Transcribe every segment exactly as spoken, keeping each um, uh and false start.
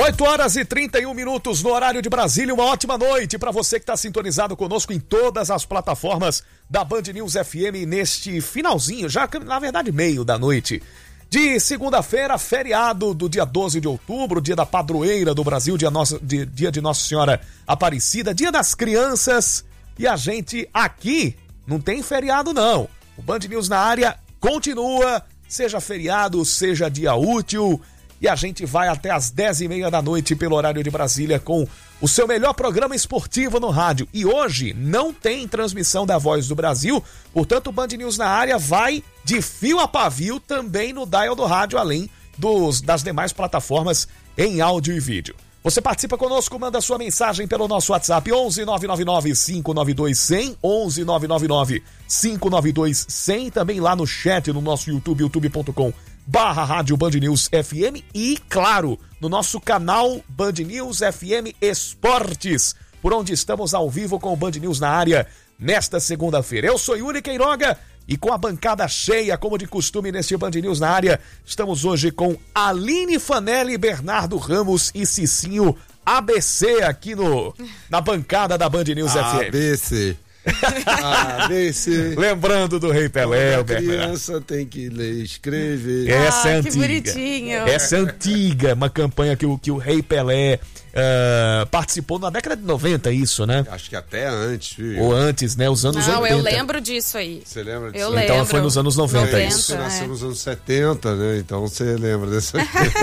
oito horas e trinta e um minutos no horário de Brasília. Uma ótima noite para você que está sintonizado conosco em todas as plataformas da Band News F M neste finalzinho, já na verdade meio da noite de segunda-feira, feriado do dia doze de outubro, dia da padroeira do Brasil, dia, nossa, dia, dia de Nossa Senhora Aparecida, dia das crianças. E a gente aqui não tem feriado não. O Band News na área continua, seja feriado, seja dia útil. E a gente vai até as dez e meia da noite pelo horário de Brasília com o seu melhor programa esportivo no rádio. E hoje não tem transmissão da Voz do Brasil, portanto o Band News na área vai de fio a pavio também no dial do rádio, além dos, das demais plataformas em áudio e vídeo. Você participa conosco, manda sua mensagem pelo nosso WhatsApp onze nove nove nove cinco nove dois zero zero, onze nove nove nove cinco nove dois zero zero, também lá no chat no nosso YouTube, youtube ponto com barra Rádio Band News F M e, claro, no nosso canal Band News F M Esportes, por onde estamos ao vivo com o Band News na área nesta segunda-feira. Eu sou Yuri Queiroga e com a bancada cheia, como de costume neste Band News na área, estamos hoje com Aline Fanelli, Bernardo Ramos e Cicinho A B C aqui no, na bancada da Band News F M. A B C. Ah, desse... Lembrando do Rei Pelé, a criança tem que ler e escrever. Essa ah, é antiga. Que bonitinho. Essa é antiga, uma campanha que o, que o Rei Pelé uh, participou na década de noventa, isso, né? Acho que até antes, viu? Ou antes, né? Os anos Não, oitenta. eu lembro disso aí. Você lembra disso? Eu aí? Então lembro. foi nos anos noventa, noventa, isso. Você nasceu é. nos anos setenta, né? Então você lembra dessa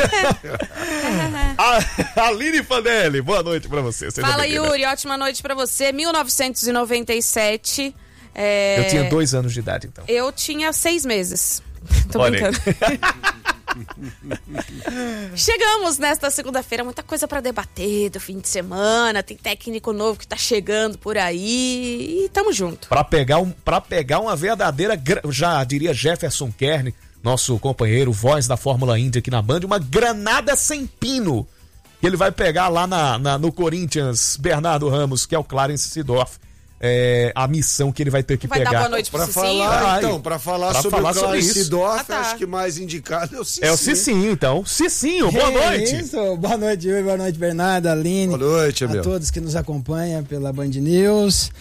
A Aline Fanelli, boa noite pra você. Seja Fala, bem-vinda. Yuri, ótima noite pra você. mil novecentos e noventa e sete. É... Eu tinha dois anos de idade, então. Eu tinha seis meses. Tô Olha aí. brincando. Chegamos nesta segunda-feira, muita coisa pra debater do fim de semana. Tem técnico novo que tá chegando por aí. E tamo junto. Pra pegar, um, pra pegar uma verdadeira, gra- já diria Jefferson Kern, nosso companheiro, voz da Fórmula Indy aqui na Band, uma granada sem pino que ele vai pegar lá na, na, no Corinthians, Bernardo Ramos, que é o Clarence Seedorf. É, a missão que ele vai ter que Vai pegar. dar boa noite pro Pra Cicinho? falar, Vai. então, pra falar Pra sobre falar o sobre Clarence isso. Seedorf, Ah, tá. acho que mais indicado é o Cicinho. É o Cicinho, então. Cicinho, boa É noite. Isso, boa noite, Yuri, boa noite, Bernardo, Aline. Boa noite, a meu. todos que nos acompanham pela Band News.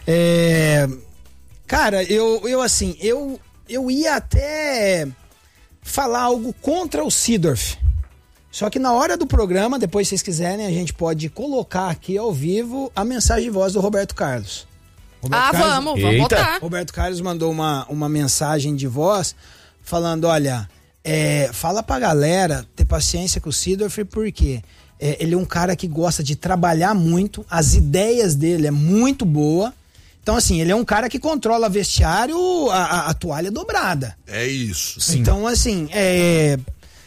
É, cara, eu, eu assim, eu, eu ia até falar algo contra o Seedorf. Só que na hora do programa, depois se vocês quiserem, a gente pode colocar aqui ao vivo a mensagem de voz do Roberto Carlos. Roberto Ah, Carlos- vamos, Eita. vamos botar. Roberto Carlos mandou uma, uma mensagem de voz falando, olha, é, fala pra galera ter paciência com o Seedorf, porque é, ele é um cara que gosta de trabalhar muito, as ideias dele é muito boa. Então, assim, ele é um cara que controla vestiário, a, a, a toalha dobrada. É isso. Sim. Então, assim, é...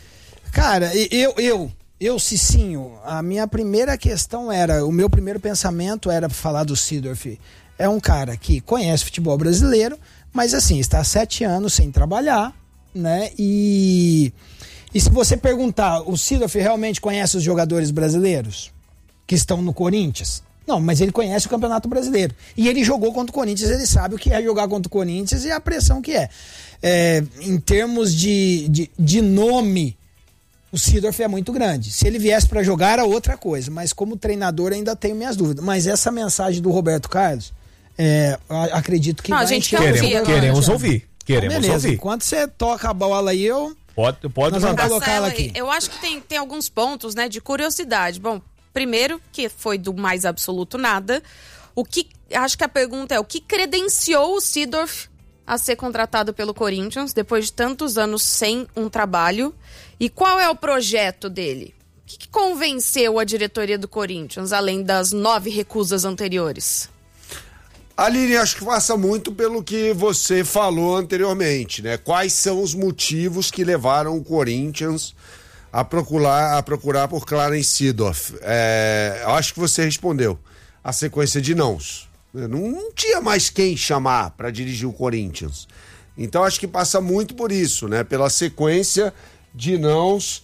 Cara, eu, eu, eu, Cicinho, a minha primeira questão era, o meu primeiro pensamento era falar do Seedorf. É um cara que conhece futebol brasileiro, mas assim, está há sete anos sem trabalhar, né? E, e se você perguntar, o Seedorf realmente conhece os jogadores brasileiros que estão no Corinthians? Não, mas ele conhece o Campeonato Brasileiro. E ele jogou contra o Corinthians, ele sabe o que é jogar contra o Corinthians e a pressão que é. É em termos de, de, de nome, o Seedorf é muito grande. Se ele viesse para jogar, era outra coisa. Mas como treinador, ainda tenho minhas dúvidas. Mas essa mensagem do Roberto Carlos, é, acredito que Não, a vai gente encher quer o ouvir Roberto agora. Queremos Carlos. ouvir. Queremos Então, beleza. ouvir. Enquanto você toca a bola aí, eu... Pode, pode Nós vamos mandar. colocar ela Marcelo, aqui. Eu acho que tem, tem alguns pontos, né, de curiosidade. Bom, primeiro, que foi do mais absoluto nada. O que, acho que a pergunta é, o que credenciou o Seedorf a ser contratado pelo Corinthians depois de tantos anos sem um trabalho? E qual é o projeto dele? O que, que convenceu a diretoria do Corinthians, além das nove recusas anteriores? Aline, acho que passa muito pelo que você falou anteriormente, né? Quais são os motivos que levaram o Corinthians a procurar, a procurar por Clarence Seedorf? É, eu acho que você respondeu. A sequência de nãos. Não, não tinha mais quem chamar para dirigir o Corinthians. Então acho que passa muito por isso, né? Pela sequência de nãos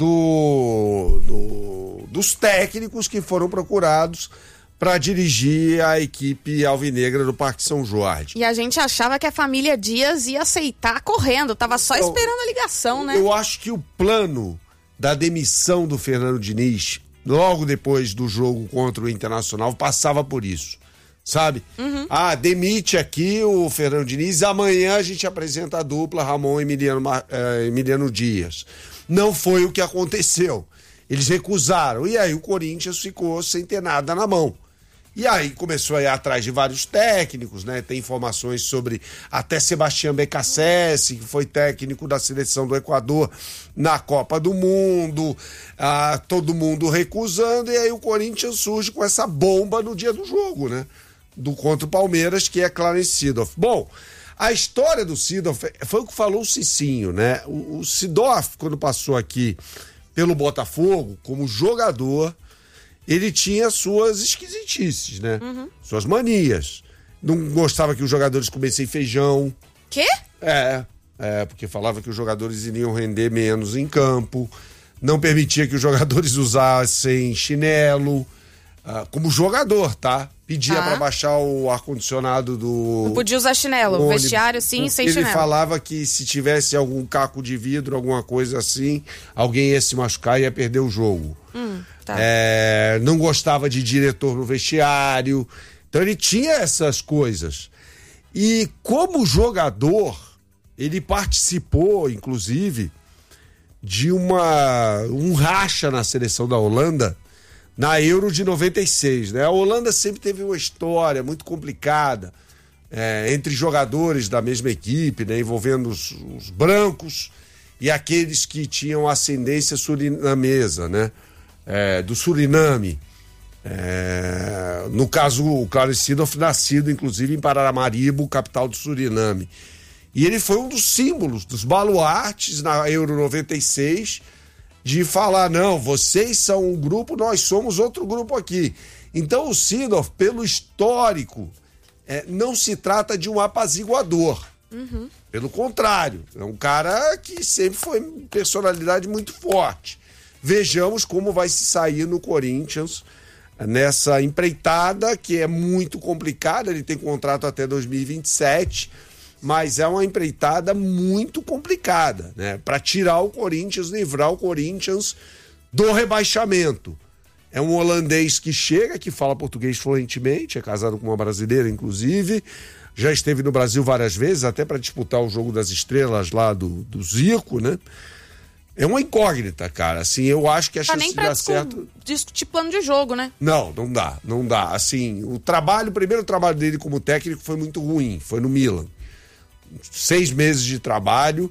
do, do, dos técnicos que foram procurados para dirigir a equipe alvinegra do Parque São Jorge. E a gente achava que a família Dias ia aceitar correndo, tava só Então, esperando a ligação, né? Eu acho que o plano da demissão do Fernando Diniz logo depois do jogo contra o Internacional, passava por isso, sabe? Uhum. Ah, demite aqui o Fernando Diniz, amanhã a gente apresenta a dupla Ramon e Emiliano, eh, Emiliano Dias. Não foi o que aconteceu. Eles recusaram, e aí o Corinthians ficou sem ter nada na mão. E aí começou a ir atrás de vários técnicos, né? Tem informações sobre até Sebastião Becassese, que foi técnico da seleção do Equador na Copa do Mundo, ah, todo mundo recusando, e aí o Corinthians surge com essa bomba no dia do jogo, né? Do contra o Palmeiras, que é Clarence Seedorf. Bom, a história do Seedorf foi o que falou o Cicinho, né? O, o Seedorf, quando passou aqui pelo Botafogo, como jogador, ele tinha suas esquisitices, né? Uhum. Suas manias. Não gostava que os jogadores comessem feijão. Quê? É, é, porque falava que os jogadores iriam render menos em campo. Não permitia que os jogadores usassem chinelo. Uh, como jogador, tá? Pedia ah. pra baixar o ar-condicionado do... Não podia usar chinelo, ônibus, vestiário sim, sem ele chinelo. Ele falava que se tivesse algum caco de vidro, alguma coisa assim, alguém ia se machucar e ia perder o jogo. Hum, tá. é, não gostava de diretor no vestiário. Então ele tinha essas coisas. E como jogador, ele participou, inclusive, de uma um racha na seleção da Holanda, na Euro de noventa e seis, né? A Holanda sempre teve uma história muito complicada é, entre jogadores da mesma equipe, né? Envolvendo os, os brancos e aqueles que tinham ascendência surinamesa, né? É, do Suriname. É, no caso, o Clarence Seedorf, nascido inclusive em Paramaribo, capital do Suriname. E ele foi um dos símbolos, dos baluartes na Euro noventa e seis, de falar, não, vocês são um grupo, nós somos outro grupo aqui. Então o Seedorf, pelo histórico, é, não se trata de um apaziguador. Uhum. Pelo contrário, é um cara que sempre foi personalidade muito forte. Vejamos como vai se sair no Corinthians nessa empreitada, que é muito complicada. Ele tem contrato até dois mil e vinte e sete, mas é uma empreitada muito complicada, né? Para tirar o Corinthians, livrar o Corinthians do rebaixamento. É um holandês que chega, que fala português fluentemente, é casado com uma brasileira, inclusive, já esteve no Brasil várias vezes, até para disputar o Jogo das Estrelas lá do, do Zico, né? É uma incógnita, cara. Assim, eu acho que a chance nem de pra dar discu- certo... discutir plano de jogo, né? Não, não dá, não dá. Assim, o trabalho, o primeiro trabalho dele como técnico foi muito ruim, foi no Milan. Seis meses de trabalho,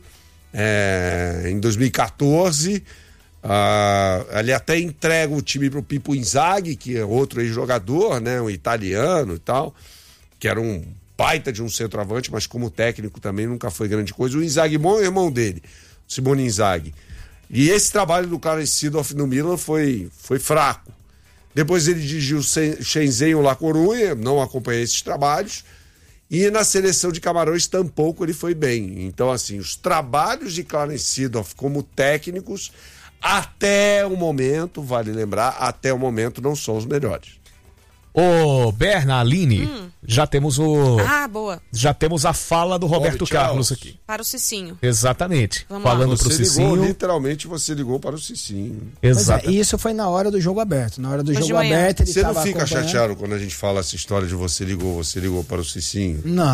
é, em dois mil e quatorze, uh, ele até entrega o time pro Pippo Inzaghi, que é outro ex-jogador, né, um italiano e tal, que era um baita de um centroavante, mas como técnico também nunca foi grande coisa. O Inzaghi bom é o irmão dele, o Simone Inzaghi. E esse trabalho do Clarence Seedorf no Milan foi, foi fraco. Depois ele dirigiu o Shenzhen, o La Coruña, não acompanhei esses trabalhos. E na seleção de Camarões tampouco ele foi bem. Então, assim, os trabalhos de Clarence Seedorf como técnicos, até o momento, vale lembrar, até o momento não são os melhores. Ô, Berna, Aline, hum. já temos o... Ah, boa. Já temos a fala do Roberto Oi, Carlos aqui. Para o Cicinho. Exatamente. Vamos Falando lá. pro Você Cicinho. ligou, literalmente, você ligou para o Cicinho. Exato. É, isso foi na hora do jogo aberto. Na hora do Hoje jogo de manhã. aberto, ele Você não tava fica acompanhando. chateado quando a gente fala essa história de você ligou, você ligou para o Cicinho? Não.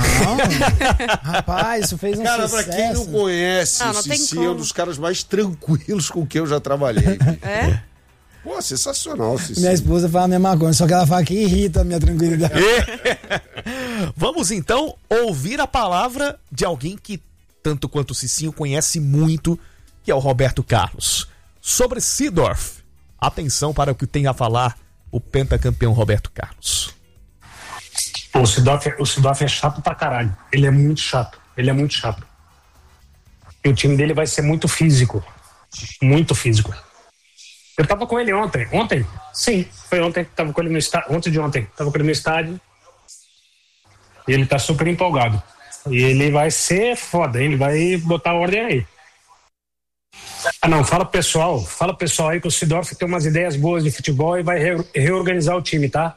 Rapaz, isso fez um Cara, sucesso. pra quem não conhece, Não, não o tem Cicinho é um como. dos caras mais tranquilos com quem eu já trabalhei. É? Pô, sensacional, Cicinho. Minha esposa fala a mesma coisa, só que ela fala que irrita a minha tranquilidade. Vamos então ouvir a palavra de alguém que, tanto quanto o Cicinho, conhece muito, que é o Roberto Carlos. Sobre Seedorf, atenção para o que tem a falar o pentacampeão Roberto Carlos. O Seedorf, o Seedorf é chato pra caralho. Ele é muito chato. Ele é muito chato. E o time dele vai ser muito físico. Muito físico. Eu tava com ele ontem. Ontem? Sim, foi ontem. Tava com ele no estádio. Ontem de ontem. Tava com ele no estádio. E ele tá super empolgado. E ele vai ser foda, hein? Ele vai botar ordem aí. Ah, não, fala pro pessoal. Fala pro pessoal aí que o Seedorf tem umas ideias boas de futebol e vai re- reorganizar o time, tá?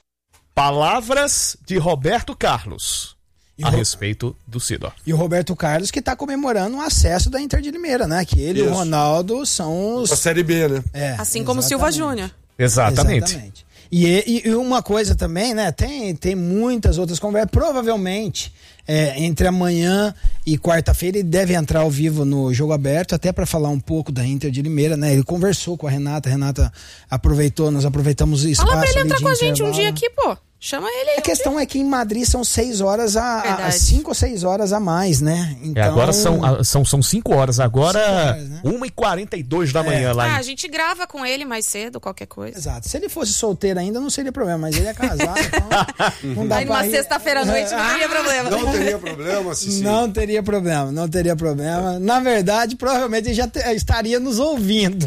Palavras de Roberto Carlos E a o- respeito do Seedorf. E o Roberto Carlos que tá comemorando o acesso da Inter de Limeira, né? Que ele e Isso. o Ronaldo são os... A Série B, né? É, Assim como o Silva exatamente. Júnior. Exatamente. Exatamente. E, e uma coisa também, né? Tem, tem muitas outras conversas. Provavelmente, é, entre amanhã e quarta-feira, ele deve entrar ao vivo no Jogo Aberto, até para falar um pouco da Inter de Limeira, né? Ele conversou com a Renata, a Renata aproveitou, nós aproveitamos o espaço. Fala pra ele entrar com a gente intervalo. um dia aqui, pô. Chama ele aí. A questão é que em Madrid são seis horas a, a cinco ou seis horas a mais, né? Então... É, agora são, são, são cinco horas, agora horas, né? uma e quarenta e dois da manhã é. lá. Ah, em... a gente grava com ele mais cedo, qualquer coisa. Exato. Se ele fosse solteiro ainda, não seria problema, mas ele é casado, então não dá Aí pra numa ir. sexta-feira à noite não teria problema. Não teria problema, Cici? Não teria problema, não teria problema. Na verdade, provavelmente ele já te, estaria nos ouvindo.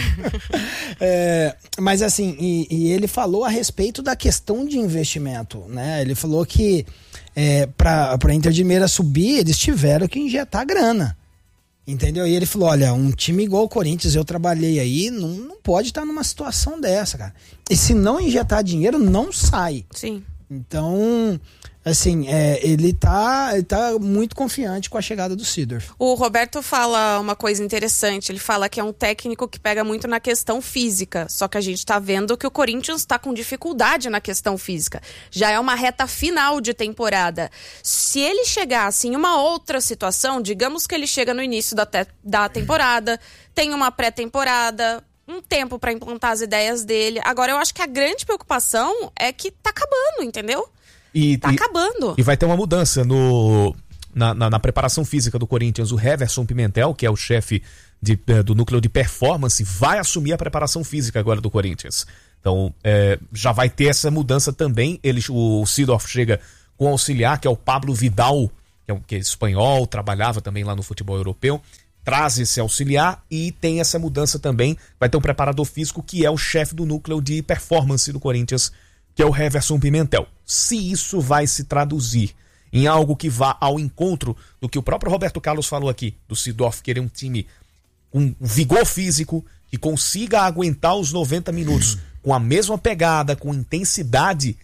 É, mas assim, e, e ele falou a respeito da questão de investimento, né? Ele falou que é, para a Inter de Limeira subir, eles tiveram que injetar grana. Entendeu? E ele falou, olha, um time igual o Corinthians, eu trabalhei aí, não, não pode estar numa situação dessa, cara. E se não injetar dinheiro, não sai. Sim. Então, assim, é, ele, tá, ele tá muito confiante com a chegada do Seedorf. O Roberto fala uma coisa interessante. Ele fala que é um técnico que pega muito na questão física. Só que a gente tá vendo que o Corinthians está com dificuldade na questão física. Já é uma reta final de temporada. Se ele chegasse em uma outra situação, digamos que ele chega no início da, te- da temporada, tem uma pré-temporada, um tempo para implantar as ideias dele. Agora, eu acho que a grande preocupação é que tá acabando, entendeu? E, Tá e, acabando. E vai ter uma mudança no, na, na, na preparação física do Corinthians. O Heverson Pimentel, que é o chefe de, do núcleo de performance, vai assumir a preparação física agora do Corinthians. Então, é, já vai ter essa mudança também. Ele, o Seedorf chega com o auxiliar, que é o Pablo Vidal, que é, um, que é espanhol, trabalhava também lá no futebol europeu. Traz esse auxiliar e tem essa mudança também. Vai ter um preparador físico que é o chefe do núcleo de performance do Corinthians, que é o Heverson Pimentel. Se isso vai se traduzir em algo que vá ao encontro do que o próprio Roberto Carlos falou aqui, do Seedorf querer um time com vigor físico, que consiga aguentar os noventa minutos com a mesma pegada, com intensidade,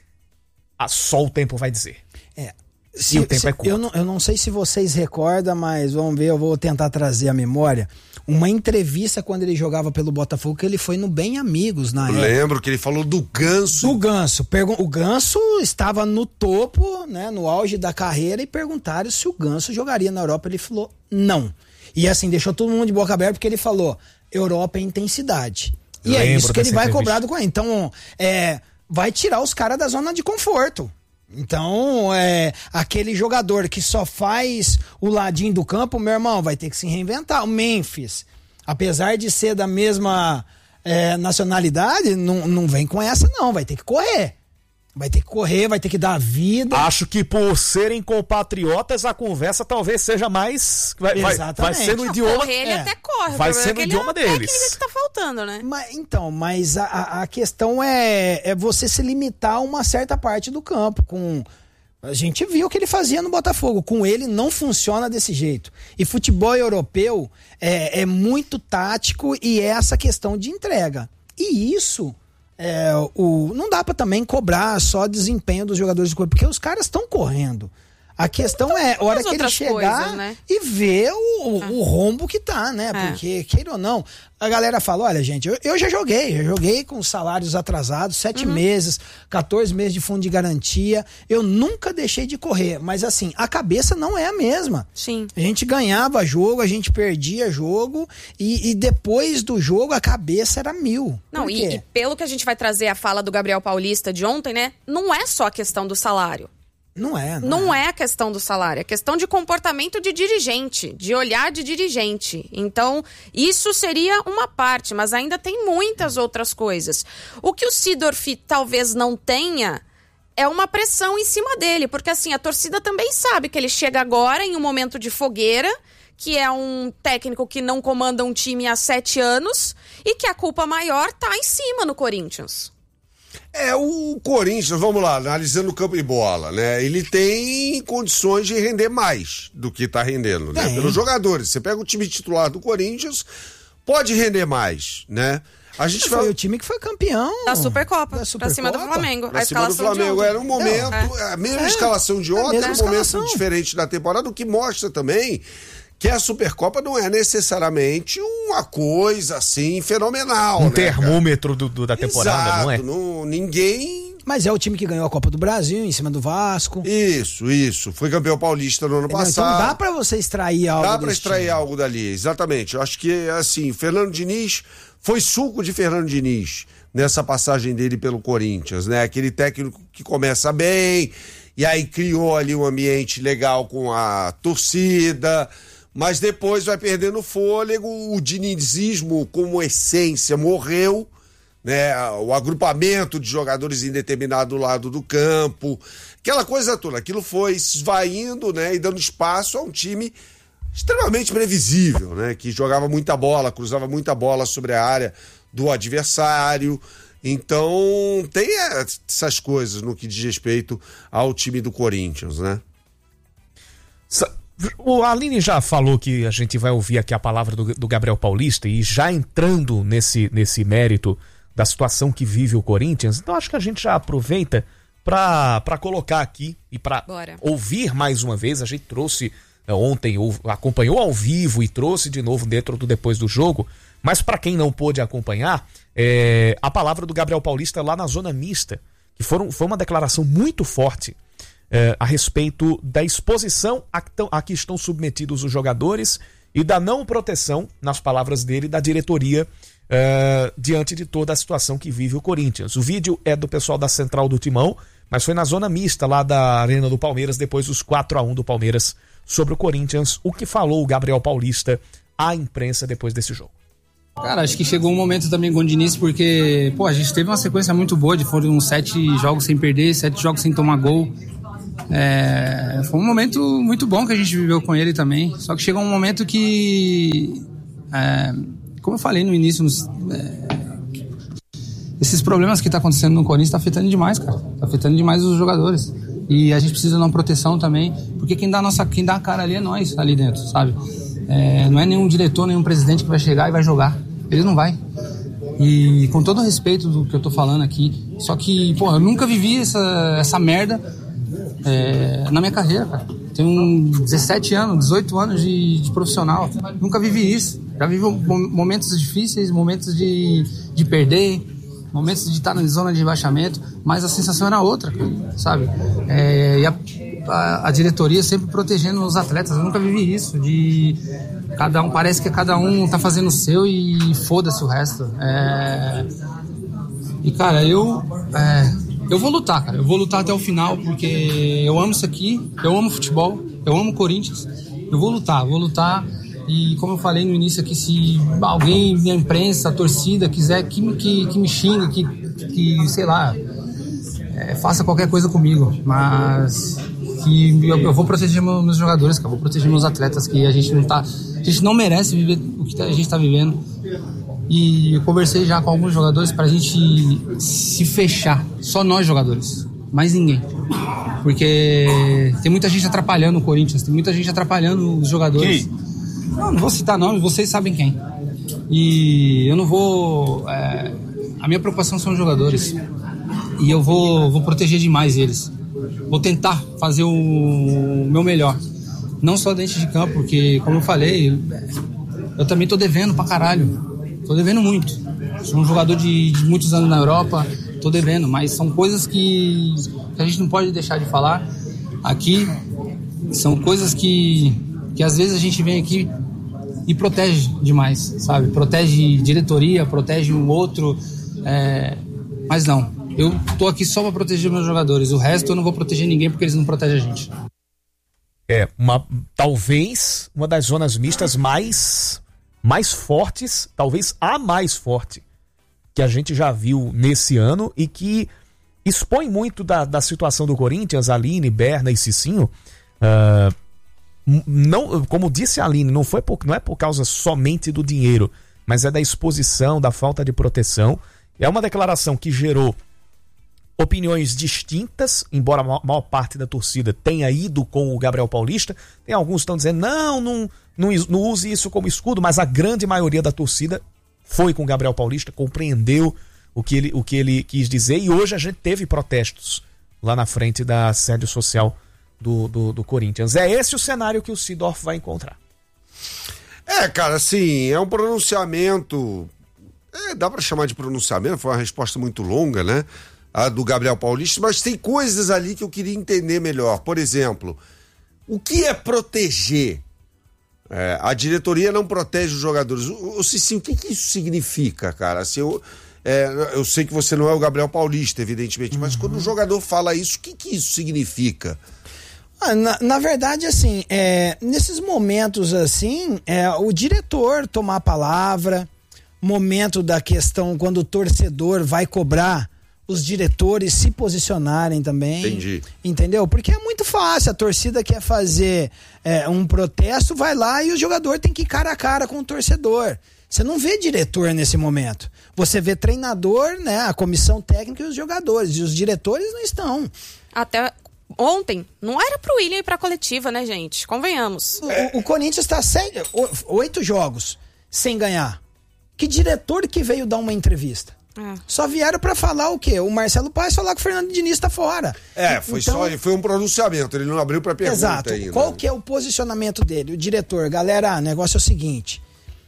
só o tempo vai dizer. É. Se, e o tempo se, é curto. Eu não, eu não sei se vocês recordam, mas vamos ver, eu vou tentar trazer a memória. Uma entrevista quando ele jogava pelo Botafogo, que ele foi no Bem Amigos na eu época. lembro que ele falou do Ganso. Do Ganso. Pergun- o Ganso estava no topo, né, no auge da carreira, e perguntaram se o Ganso jogaria na Europa. Ele falou não. E assim, deixou todo mundo de boca aberta, porque ele falou, Europa é intensidade. E Lembro é isso que ele vai entrevista. cobrar do Corinthians. Então, é, vai tirar os caras da zona de conforto. Então, é, aquele jogador que só faz o ladinho do campo, meu irmão, vai ter que se reinventar. O Memphis, apesar de ser da mesma é, nacionalidade, não, não vem com essa não, vai ter que correr. Vai ter que correr, vai ter que dar vida. Acho que por serem compatriotas, a conversa talvez seja mais... Vai, vai, vai ser no Não, idioma... correr, ele é. até corre. Vai o problema ser é no que ele idioma é uma deles. técnica que tá faltando, né? Mas, então, mas a, a questão é, é você se limitar a uma certa parte do campo. Com a gente viu o que ele fazia no Botafogo. Com ele não funciona desse jeito. E futebol europeu é, é muito tático e é essa questão de entrega. E isso... É, o, não dá pra também cobrar só desempenho dos jogadores de corpo, porque os caras estão correndo. A questão é a hora que ele chegar coisas, né? e ver o, ah. o rombo que tá, né? É. Porque, queira ou não, a galera fala, olha, gente, eu, eu já joguei, já joguei com salários atrasados, sete uhum. meses, quatorze meses de fundo de garantia, eu nunca deixei de correr, mas assim, a cabeça não é a mesma. Sim. A gente ganhava jogo, a gente perdia jogo, e, e depois do jogo a cabeça era mil. Não, e, e pelo que a gente vai trazer a fala do Gabriel Paulista de ontem, né? Não é só a questão do salário. Não é. Não, não é. é a questão do salário, é questão de comportamento de dirigente, de olhar de dirigente. Então, isso seria uma parte, mas ainda tem muitas outras coisas. O que o Seedorf talvez não tenha é uma pressão em cima dele, porque assim, a torcida também sabe que ele chega agora em um momento de fogueira, que é um técnico que não comanda um time há sete anos e que a culpa maior tá em cima no Corinthians. É, o Corinthians, vamos lá, analisando o campo de bola, né? Ele tem condições de render mais do que tá rendendo, né? É. Pelos jogadores. Você pega o time titular do Corinthians, pode render mais, né? A gente Foi fala... o time que foi campeão Da Supercopa, da pra cima do Supercopa. Flamengo. Pra a cima do escalação de Flamengo ontem. era um momento, Não, a mesma É. escalação de É a ontem, mesma um momento escalação. diferente da temporada, o que mostra também que a Supercopa não é necessariamente uma coisa assim fenomenal. Um né, termômetro do, do, da temporada, Exato, não é? Não, ninguém... Mas é o time que ganhou a Copa do Brasil em cima do Vasco. Isso, isso. Foi campeão paulista no ano Não, passado. então dá pra você extrair algo Dá pra desse extrair time. algo dali, exatamente. Eu acho que, assim, Fernando Diniz foi suco de Fernando Diniz nessa passagem dele pelo Corinthians, né? Aquele técnico que começa bem, e aí criou ali um ambiente legal com a torcida, mas depois vai perdendo fôlego, o dinizismo como essência morreu, né? O agrupamento de jogadores em determinado lado do campo, aquela coisa toda, aquilo foi esvaindo, né? E dando espaço a um time extremamente previsível, né? Que jogava muita bola, cruzava muita bola sobre a área do adversário. Então tem essas coisas no que diz respeito ao time do Corinthians, né? O Aline já falou que a gente vai ouvir aqui a palavra do, do Gabriel Paulista, e já entrando nesse, nesse mérito da situação que vive o Corinthians, então acho que a gente já aproveita para colocar aqui e para ouvir mais uma vez. A gente trouxe é, ontem, ou, acompanhou ao vivo e trouxe de novo dentro do Depois do Jogo, mas para quem não pôde acompanhar, é, a palavra do Gabriel Paulista lá na zona mista, que foram, foi uma declaração muito forte é, a respeito da exposição a, a que estão submetidos os jogadores e da não proteção, nas palavras dele, da diretoria é, diante de toda a situação que vive o Corinthians. O vídeo é do pessoal da Central do Timão, mas foi na zona mista lá da Arena do Palmeiras, depois dos quatro a um do Palmeiras sobre o Corinthians. O que falou o Gabriel Paulista à imprensa depois desse jogo? Cara, acho que chegou um momento também com o Diniz, porque, pô, a gente teve uma sequência muito boa, de foram sete jogos sem perder, sete jogos sem tomar gol. É, foi um momento muito bom que a gente viveu com ele também, só que chegou um momento que, é, como eu falei no início, nos, é, esses problemas que tá acontecendo no Corinthians tá afetando demais, cara, tá afetando demais os jogadores. E a gente precisa de uma proteção também, porque quem dá, nossa, quem dá a cara ali é nós, ali dentro, sabe? É, não é nenhum diretor, nenhum presidente que vai chegar e vai jogar. Ele não vai. E com todo o respeito do que eu tô falando aqui, só que, porra, eu nunca vivi essa, essa merda é, na minha carreira, cara. Tenho dezessete anos, dezoito anos de, de profissional. Nunca vivi isso. Já vivi momentos difíceis, momentos de, de perder, momentos de estar na zona de rebaixamento, mas a sensação era outra, sabe? É, e a, a, a diretoria sempre protegendo os atletas. Eu nunca vivi isso, de cada um, parece que cada um tá fazendo o seu e foda-se o resto. É, e, cara, eu, é, eu vou lutar, cara. Eu vou lutar até o final, porque eu amo isso aqui, eu amo futebol, eu amo Corinthians. Eu vou lutar, vou lutar. E como eu falei no início aqui, se alguém da imprensa, a torcida, quiser que, que, que me xinga, que, que sei lá, é, faça qualquer coisa comigo. Mas que eu, eu vou proteger meus jogadores, cara, eu vou proteger meus atletas, que a gente não tá, a gente não merece viver o que a gente está vivendo. E eu conversei já com alguns jogadores pra gente se fechar, só nós jogadores, mais ninguém. Porque tem muita gente atrapalhando o Corinthians, tem muita gente atrapalhando os jogadores. Que? Não, não vou citar nomes, vocês sabem quem. E eu não vou... É, a minha preocupação são os jogadores. E eu vou, vou proteger demais eles. Vou tentar fazer o meu melhor. Não só dentro de campo, porque, como eu falei, eu também tô devendo pra caralho. Tô devendo muito. Sou um jogador de, de muitos anos na Europa, tô devendo. Mas são coisas que, que a gente não pode deixar de falar aqui. São coisas que, que às vezes a gente vem aqui e protege demais, sabe? Protege diretoria, protege um outro, é... mas não. Eu tô aqui só pra proteger meus jogadores. O resto eu não vou proteger ninguém porque eles não protegem a gente. É, uma, talvez uma das zonas mistas mais, mais fortes, talvez a mais forte que a gente já viu nesse ano e que expõe muito da, da situação do Corinthians, Aline, Berna e Cicinho. Uh, Não, como disse a Aline, não, foi por, não é por causa somente do dinheiro, mas é da exposição, da falta de proteção. É uma declaração que gerou opiniões distintas, embora a maior parte da torcida tenha ido com o Gabriel Paulista. Tem alguns que estão dizendo, não, não, não, não use isso como escudo, mas a grande maioria da torcida foi com o Gabriel Paulista, compreendeu o que ele, o que ele quis dizer, e hoje a gente teve protestos lá na frente da sede social Do, do, do Corinthians. É esse o cenário que o Seedorf vai encontrar. É, cara, assim, é um pronunciamento... É, dá pra chamar de pronunciamento, foi uma resposta muito longa, né? A do Gabriel Paulista, mas tem coisas ali que eu queria entender melhor. Por exemplo, o que é proteger? É, a diretoria não protege os jogadores. O, o Cicinho, o que, que isso significa, cara? Assim, eu, é, eu sei que você não é o Gabriel Paulista, evidentemente, mas uhum. quando o jogador fala isso, o que, que isso significa? Na, na verdade, assim, é, nesses momentos assim, é, o diretor tomar a palavra, momento da questão quando o torcedor vai cobrar, os diretores se posicionarem também. Entendi. Entendeu? Porque é muito fácil, a torcida quer fazer é, um protesto, vai lá e o jogador tem que ir cara a cara com o torcedor. Você não vê diretor nesse momento. Você vê treinador, né, a comissão técnica e os jogadores. E os diretores não estão. Até ontem, não era pro William ir pra coletiva, né, gente? Convenhamos. O, o Corinthians tá sete, oito jogos sem ganhar. Que diretor que veio dar uma entrevista? É. Só vieram pra falar o quê? O Marcelo Paes falar que o Fernando Diniz tá fora. É, foi então, só foi um pronunciamento, ele não abriu pra pergunta. Exato. Ainda. Qual que é o posicionamento dele? O diretor, galera, o negócio é o seguinte,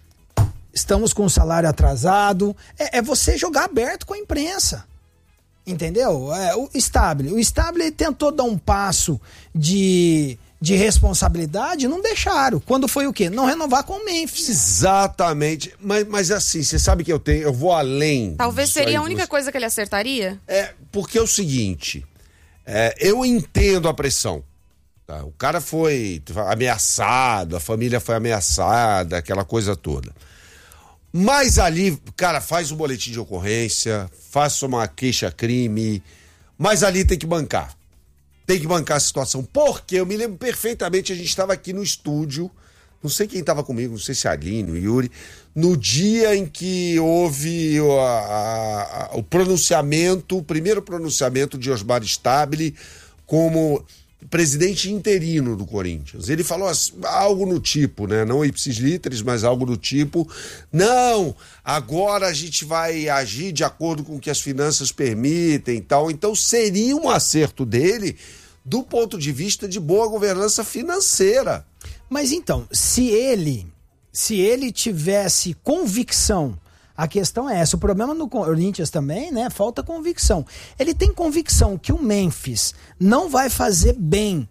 estamos com o salário atrasado, é, é você jogar aberto com a imprensa. Entendeu? É, o Stabile, o Stabile tentou dar um passo de... de responsabilidade, não deixaram. Quando foi o quê? Não renovar com o Memphis. Exatamente. Mas, mas assim, você sabe que eu tenho, eu vou além. Talvez seria a única você... coisa que ele acertaria? É, porque é o seguinte, é, eu entendo a pressão. Tá? O cara foi ameaçado, a família foi ameaçada, aquela coisa toda. Mas ali, cara, faz um boletim de ocorrência, faça uma queixa-crime, mas ali tem que bancar. Tem que bancar a situação, porque eu me lembro perfeitamente, a gente estava aqui no estúdio, não sei quem estava comigo, não sei se é a Aline, o Yuri, no dia em que houve a, a, a, o pronunciamento, o primeiro pronunciamento de Osmar Stabile como presidente interino do Corinthians. Ele falou assim, algo no tipo, né? Não ipsis literis, mas algo do tipo, não, agora a gente vai agir de acordo com o que as finanças permitem e tal. Então seria um acerto dele do ponto de vista de boa governança financeira. Mas então, se ele, se ele tivesse convicção, a questão é essa, o problema no Corinthians também, né, falta convicção. Ele tem convicção que o Memphis não vai fazer bem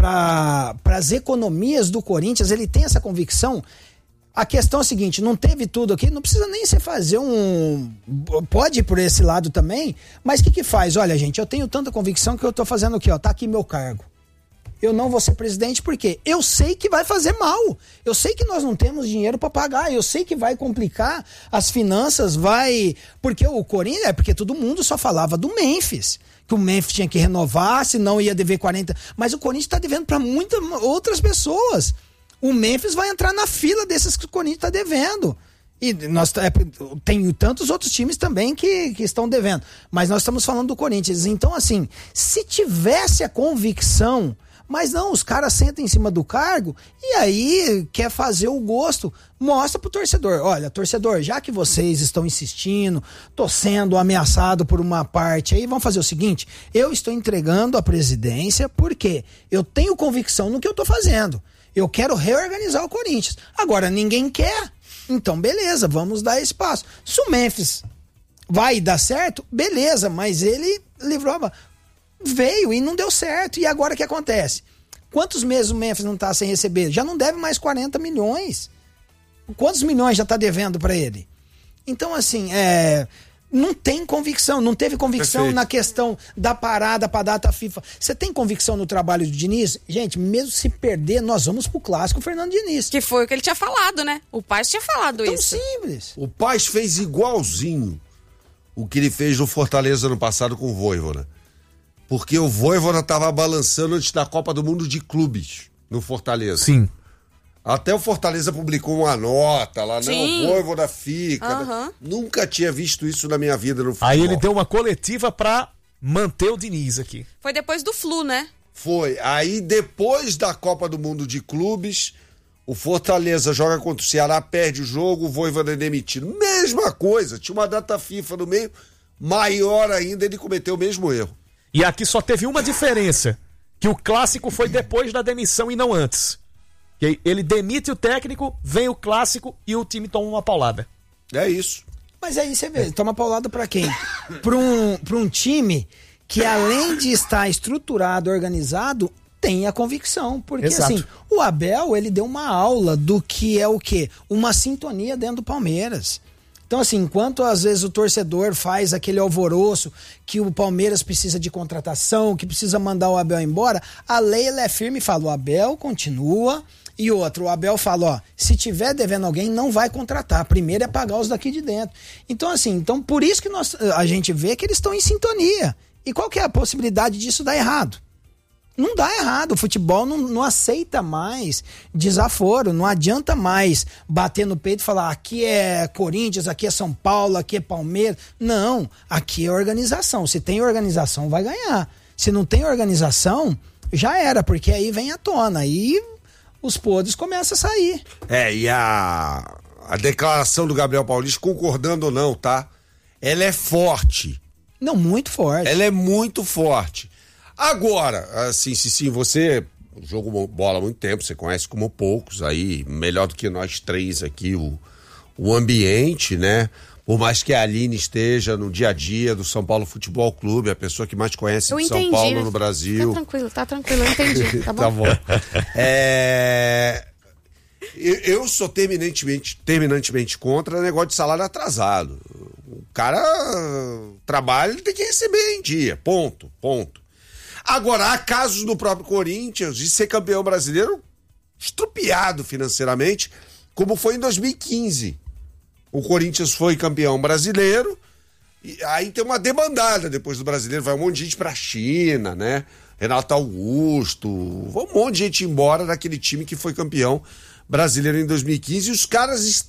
para as economias do Corinthians, ele tem essa convicção. A questão é a seguinte, não teve tudo aqui, não precisa nem você fazer um... Pode ir por esse lado também, mas o que que faz? Olha, gente, eu tenho tanta convicção que eu tô fazendo aqui, ó, tá aqui meu cargo. Eu não vou ser presidente porque eu sei que vai fazer mal. Eu sei que nós não temos dinheiro para pagar. Eu sei que vai complicar as finanças, vai... Porque o Corinthians... É porque todo mundo só falava do Memphis. Que o Memphis tinha que renovar, senão ia dever quarenta... Mas o Corinthians está devendo para muitas outras pessoas. O Memphis vai entrar na fila desses que o Corinthians está devendo. E nós é, tem tantos outros times também que, que estão devendo. Mas nós estamos falando do Corinthians. Então, assim, se tivesse a convicção... Mas não, os caras sentam em cima do cargo e aí quer fazer o gosto. Mostra pro torcedor. Olha, torcedor, já que vocês estão insistindo, tô sendo ameaçado por uma parte aí, vamos fazer o seguinte, eu estou entregando a presidência porque eu tenho convicção no que eu tô fazendo. Eu quero reorganizar o Corinthians. Agora, ninguém quer. Então, beleza, vamos dar esse passo. Se o Memphis vai dar certo, beleza, mas ele livrou a... Veio e não deu certo. E agora o que acontece? Quantos meses o Memphis não está sem receber? Já não deve mais quarenta milhões. Quantos milhões já está devendo para ele? Então, assim, é... não tem convicção. Não teve convicção Perfeito. Na questão da parada para a data FIFA. Você tem convicção no trabalho do Diniz? Gente, mesmo se perder, nós vamos pro clássico Fernando Diniz. Que foi o que ele tinha falado, né? O Paes tinha falado Tão isso. simples. O Paes fez igualzinho o que ele fez no Fortaleza ano passado com o Vojvoda. Porque o Vojvoda estava balançando antes da Copa do Mundo de clubes no Fortaleza. Sim. Até o Fortaleza publicou uma nota lá, Sim. não, o Vojvoda fica. Uhum. Nunca tinha visto isso na minha vida no futebol. Aí ele deu uma coletiva pra manter o Diniz aqui. Foi depois do Flu, né? Foi. Aí depois da Copa do Mundo de clubes, o Fortaleza joga contra o Ceará, perde o jogo, o Vojvoda é demitido. Mesma coisa, tinha uma data FIFA no meio, maior ainda, ele cometeu o mesmo erro. E aqui só teve uma diferença, que o clássico foi depois da demissão e não antes. Que ele demite o técnico, vem o clássico e o time toma uma paulada. É isso. Mas aí você vê, toma paulada pra quem? Pra um, pra um time que, além de estar estruturado, organizado, tem a convicção. Porque, Exato. assim, o Abel, ele deu uma aula do que é o quê? Uma sintonia dentro do Palmeiras. Então, assim, enquanto às vezes o torcedor faz aquele alvoroço que o Palmeiras precisa de contratação, que precisa mandar o Abel embora, a lei ela é firme e fala, o Abel continua. E outro, o Abel fala, ó, se tiver devendo alguém, não vai contratar. Primeiro é pagar os daqui de dentro. Então, assim, então por isso que nós, a gente vê que eles estão em sintonia. E qual que é a possibilidade disso dar errado? Não dá errado. O futebol não, não aceita mais desaforo. Não adianta mais bater no peito e falar, aqui é Corinthians, aqui é São Paulo, aqui é Palmeiras. Não, aqui é organização. Se tem organização, vai ganhar. Se não tem organização, já era, porque aí vem à tona. Aí os podres começam a sair. É, e a, a declaração do Gabriel Paulista, concordando ou não, tá? Ela é forte. Não, muito forte. Ela é muito forte. Agora, assim, se sim, você jogou bola há muito tempo, você conhece como poucos aí, melhor do que nós três aqui, o, o ambiente, né? Por mais que a Aline esteja no dia a dia do São Paulo Futebol Clube, a pessoa que mais conhece Eu de entendi, São Paulo né? no Brasil. Tá tranquilo, tá tranquilo, eu entendi, tá bom? Tá bom. É... Eu, eu sou terminantemente, terminantemente contra negócio de salário atrasado. O cara trabalha, ele tem que receber em dia, ponto, ponto. Agora, há casos no próprio Corinthians de ser campeão brasileiro estrupiado financeiramente, como foi em dois mil e quinze. O Corinthians foi campeão brasileiro, e aí tem uma demandada depois do brasileiro, vai um monte de gente pra China, né? Renato Augusto, vai um monte de gente embora daquele time que foi campeão brasileiro em dois mil e quinze, e os caras